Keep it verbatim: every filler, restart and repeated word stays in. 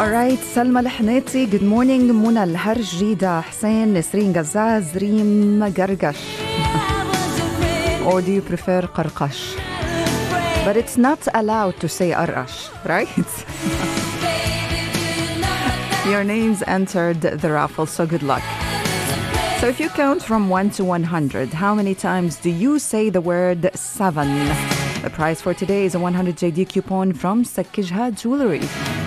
Alright, Salma Al-Hnaiti, good morning. Muna Al-Harjida, Hussein, Nesreen Gazaz, Reem Gargash. Or do you prefer Qarqash? But it's not allowed to say Arash, right? Your names entered the raffle, so good luck. So if you count from one to one hundred, how many times do you say the word seven? The prize for today is a one hundred J D coupon from Sakijha Jewelry.